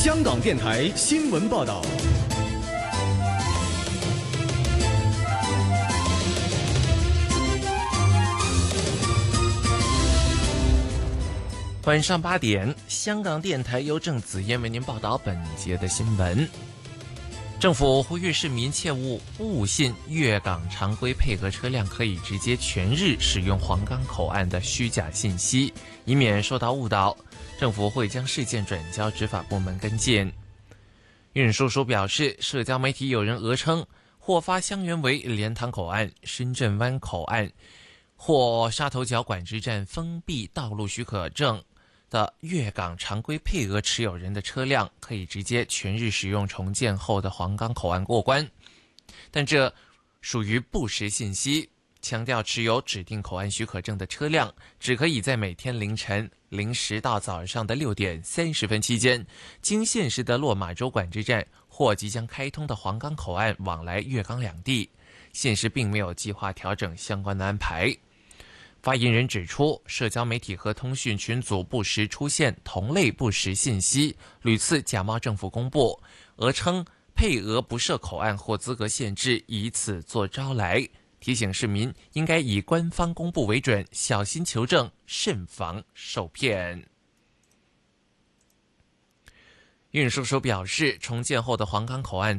香港电台新闻报道。 晚上8点，香港电台由郑子燕为您报道本节的新闻。政府呼吁市民切勿误信粤港常规配额车辆可以直接全日使用皇岗口岸的虚假信息，以免受到误导。政府会将事件转交执法部门跟进。运输署表示，社交媒体有人讹称获发香园围莲塘口岸、深圳湾口岸或沙头角管制站封闭道路许可证的粤港常规配额持有人的车辆可以直接全日使用重建后的皇岗口岸过关，但这属于不实信息，强调持有指定口岸许可证的车辆只可以在每天凌晨0时到早上的6点30分期间，经现时的落马洲管制站或即将开通的皇岗口岸往来粤港两地，现时并没有计划调整相关的安排。发言人指出，社交媒体和通讯群组不时出现同类不实信息，屡次假冒政府公布，讹称配额不设口岸或资格限制，以此做招来，提醒市民应该以官方公布为准，小心求证，慎防受骗。运输署表示，重建后的皇岗口岸